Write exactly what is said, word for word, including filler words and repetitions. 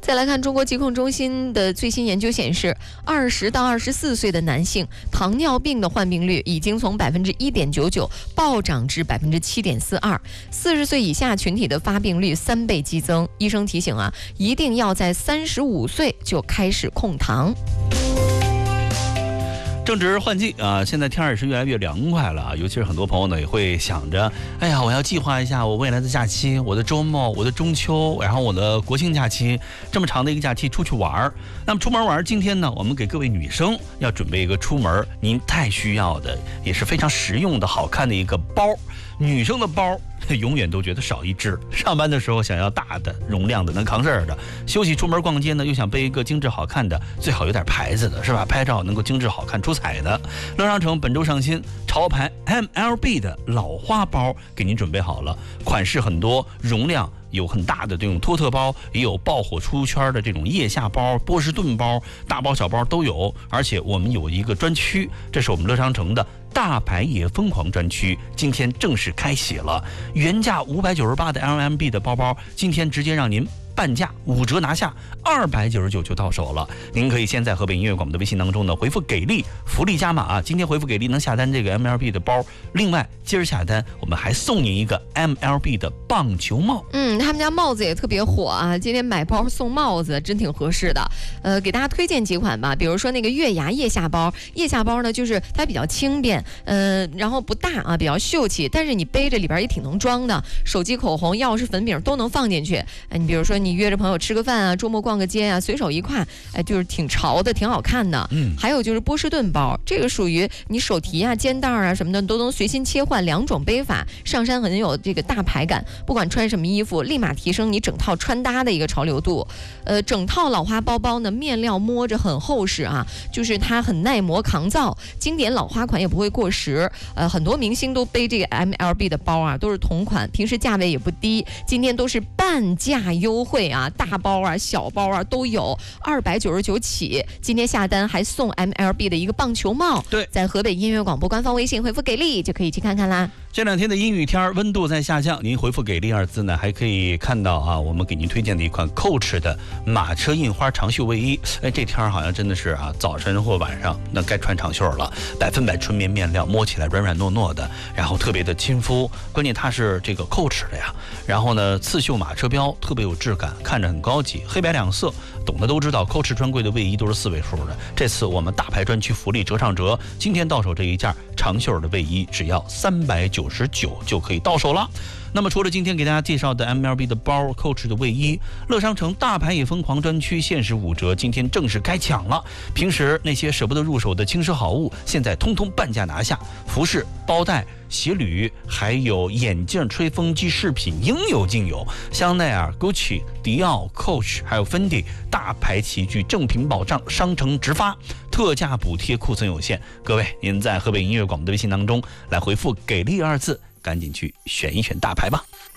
再来看中国疾控中心的最新研究显示，二十到二十四岁的男性糖尿病的患病率已经从百分之一点九九暴涨至百分之七点四二，四十岁以下群体的发病率三倍激增。医生提醒啊，一定要在三十五岁就开始控糖。 正值换季啊，现在天儿也是越来越凉快了啊，尤其是很多朋友呢也会想着，哎呀，我要计划一下我未来的假期，我的周末，我的中秋，然后我的国庆假期，这么长的一个假期出去玩儿。那么出门玩，今天呢，我们给各位女生要准备一个出门您太需要的，也是非常实用的好看的一个包。女生的包永远都觉得少一只，上班的时候想要大的容量的能扛事儿的，休息出门逛街呢又想背一个精致好看的，最好有点牌子的，是吧？拍照能够精致好看出彩的。乐商城本周上新潮牌 M L B 的老花包给您准备好了，款式很多，容量有很大的这种托特包，也有爆火出圈的这种腋下包、波士顿包，大包小包都有。而且我们有一个专区，这是我们乐商城的大白夜疯狂专区，今天正式开启了。原价五百九十八的 L M B 的包包，今天直接让您半价五折拿下，二百九十九就到手了。您可以先在河北音乐广播的微信当中呢回复给力，福利加码啊！今天回复给力能下单这个 M L B 的包，另外今儿下单我们还送您一个 M L B 的棒球帽。 嗯，他们家帽子也特别火啊！今天买包送帽子，真挺合适的。呃，给大家推荐几款吧，比如说那个月牙腋下包，腋下包呢就是它比较轻便，呃，然后不大啊，比较秀气，但是你背着里边也挺能装的，手机、口红、钥匙、粉饼都能放进去。哎，你比如说你约着朋友吃个饭啊，周末逛个街啊，随手一挎，哎，就是挺潮的，挺好看的。 嗯， 还有就是波士顿包，这个属于你手提啊、肩带啊什么的都能随心切换两种背法，上身很有这个大牌感，不管穿什么衣服，立马提升你整套穿搭的一个潮流度。呃，整套老花包包呢，面料摸着很厚实啊，就是它很耐磨抗造，经典老花款也不会过时。呃，很多明星都背这个 M L B 的包啊，都是同款，平时价位也不低，今天都是半价优惠啊，大包啊、小包啊都有，二百九十九起。今天下单还送 M L B 的一个棒球帽。 对， 在河北音乐广播官方微信回复给力就可以去看看啦。 这两天的阴雨天，温度在下降，您回复给力二字呢，还可以看到啊，我们给您推荐的一款 Coach 的马车印花长袖卫衣。哎，这天好像真的是啊，早晨或晚上那该穿长袖了，百分百纯棉面料，摸起来软软糯糯的，然后特别的亲肤，关键它是这个 Coach 的呀。然后呢，刺绣马车标，特别有质感，看着很高级，黑白两色，懂的都知道 Coach 专柜的卫衣都是四位数的。这次我们大牌专区福利折上折，今天到手这一件长袖的卫衣只要三百九十九就可以到手了。那么除了今天给大家介绍的 M L B 的包、Coach 的卫衣，乐商城大牌也疯狂专区限时五折，今天正式开抢了。平时那些舍不得入手的轻奢好物，现在通通半价拿下。服饰、包袋、鞋履，还有眼镜、吹风机饰品，应有尽有。香奈儿、Gucci、迪奥、Coach 还有芬迪，大牌齐聚，正品保障，商城直发，特价补贴，库存有限。各位，您在河北音乐广播的微信当中来回复给力二字，赶紧去选一选大牌吧。